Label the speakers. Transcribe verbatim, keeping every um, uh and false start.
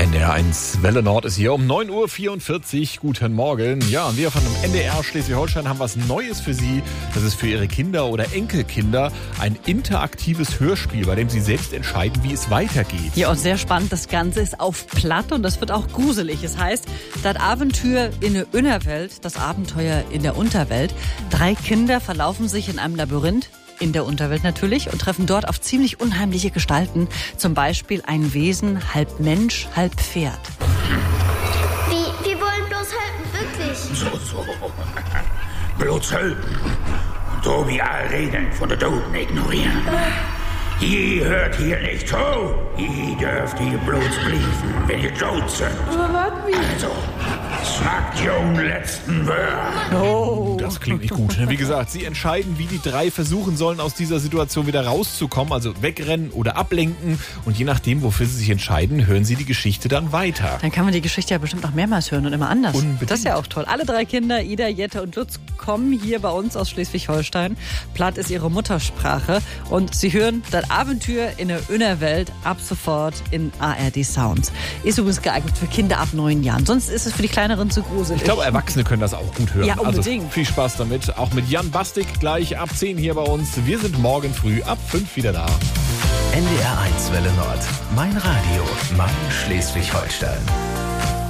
Speaker 1: N D R eins Welle Nord ist hier um neun Uhr vierundvierzig. Guten Morgen. Ja, und wir von dem N D R Schleswig-Holstein haben was Neues für Sie. Das ist für Ihre Kinder oder Enkelkinder ein interaktives Hörspiel, bei dem Sie selbst entscheiden, wie es weitergeht.
Speaker 2: Ja, und sehr spannend. Das Ganze ist auf Platt und das wird auch gruselig. Es heißt, das Abenteuer in der Innerwelt, das Abenteuer in der Unterwelt. Drei Kinder verlaufen sich in einem Labyrinth. In der Unterwelt natürlich und treffen dort auf ziemlich unheimliche Gestalten. Zum Beispiel ein Wesen, halb Mensch, halb Pferd.
Speaker 3: Wie, wir wollen bloß helfen, wirklich.
Speaker 4: So, so. Bloß helfen. Und so wie alle Regeln von der Toten ignorieren. Ihr hört hier nicht zu. Ihr dürft hier bloß briefen, wenn ihr tot sind.
Speaker 3: Aber warten wir.
Speaker 4: Also, sagt Jon letzten Wörter.
Speaker 1: Oh, das klingt nicht gut. Wie gesagt, Sie entscheiden, wie die drei versuchen sollen, aus dieser Situation wieder rauszukommen. Also wegrennen oder ablenken. Und je nachdem, wofür Sie sich entscheiden, hören Sie die Geschichte dann weiter.
Speaker 2: Dann kann man die Geschichte ja bestimmt noch mehrmals hören und immer anders.
Speaker 1: Unbedingt.
Speaker 2: Das ist ja auch toll. Alle drei Kinder, Ida, Jette und Lutz, kommen hier bei uns aus Schleswig-Holstein. Platt ist ihre Muttersprache. Und Sie hören das Abenteuer in der Innerwelt ab sofort in A R D Sounds. Ist übrigens geeignet für Kinder ab neun Jahren. Sonst ist es für die Kleineren zu gruselig.
Speaker 1: Ich glaube, Erwachsene können das auch gut hören.
Speaker 2: Ja, unbedingt.
Speaker 1: Also viel Spaß damit. Auch mit Jan Bastik gleich ab zehn hier bei uns. Wir sind morgen früh ab fünf wieder da.
Speaker 5: N D R eins Welle Nord. Mein Radio. Mein Schleswig-Holstein.